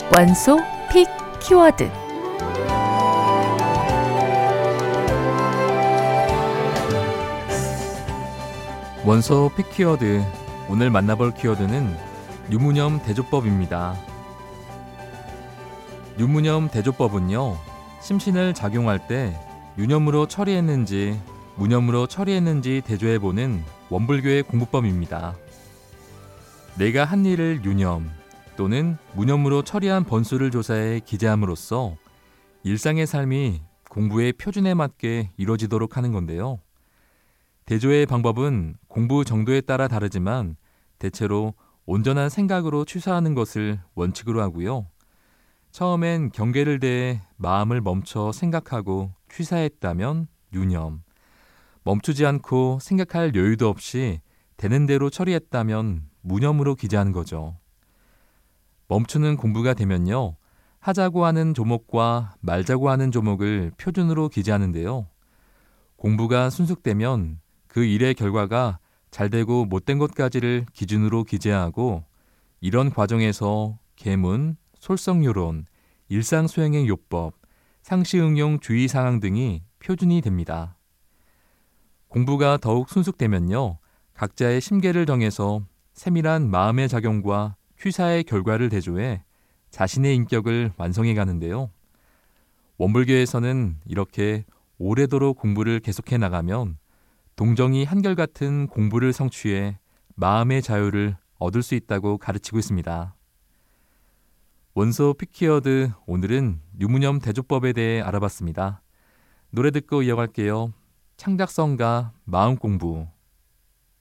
원소 픽 키워드. 원소 픽 키워드. 오늘 만나볼 키워드는 유무념 대조법입니다. 유무념 대조법은요, 심신을 작용할 때 유념으로 처리했는지 무념으로 처리했는지 대조해보는 원불교의 공부법입니다. 내가 한 일을 유념 또는 무념으로 처리한 번수를 조사해 기재함으로써 일상의 삶이 공부의 표준에 맞게 이루어지도록 하는 건데요. 대조의 방법은 공부 정도에 따라 다르지만 대체로 온전한 생각으로 취사하는 것을 원칙으로 하고요. 처음엔 경계를 대해 마음을 멈춰 생각하고 취사했다면 유념, 멈추지 않고 생각할 여유도 없이 되는 대로 처리했다면 무념으로 기재하는 거죠. 멈추는 공부가 되면요, 하자고 하는 조목과 말자고 하는 조목을 표준으로 기재하는데요. 공부가 순숙되면 그 일의 결과가 잘되고 못된 것까지를 기준으로 기재하고, 이런 과정에서 계문, 솔성요론, 일상수행의 요법, 상시응용 주의사항 등이 표준이 됩니다. 공부가 더욱 순숙되면요, 각자의 심계를 정해서 세밀한 마음의 작용과 취사의 결과를 대조해 자신의 인격을 완성해 가는데요. 원불교에서는 이렇게 오래도록 공부를 계속해 나가면 동정이 한결같은 공부를 성취해 마음의 자유를 얻을 수 있다고 가르치고 있습니다. 원소 픽키워드, 오늘은 유무념 대조법에 대해 알아봤습니다. 노래 듣고 이어갈게요. 창작성가 마음공부.